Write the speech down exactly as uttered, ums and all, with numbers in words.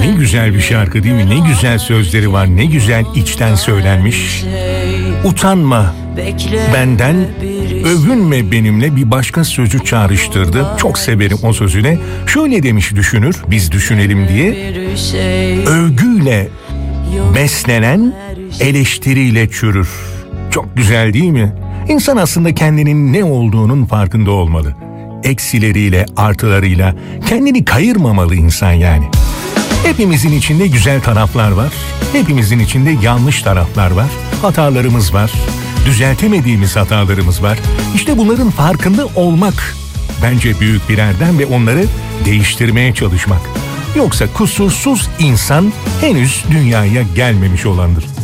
Ne güzel bir şarkı değil mi? Ne güzel sözleri var, ne güzel içten söylenmiş. Utanma benden, övünme benimle bir başka sözü çağrıştırdı. Çok severim o sözüne. Şöyle demiş düşünür, biz düşünelim diye. Övgüyle beslenen eleştiriyle çürür. Çok güzel değil mi? İnsan aslında kendinin ne olduğunun farkında olmalı. Eksileriyle, artılarıyla kendini kayırmamalı insan yani. Hepimizin içinde güzel taraflar var. Hepimizin içinde yanlış taraflar var. Hatalarımız var. Düzeltemediğimiz hatalarımız var. İşte bunların farkında olmak bence büyük bir erdem ve onları değiştirmeye çalışmak. Yoksa kusursuz insan henüz dünyaya gelmemiş olandır.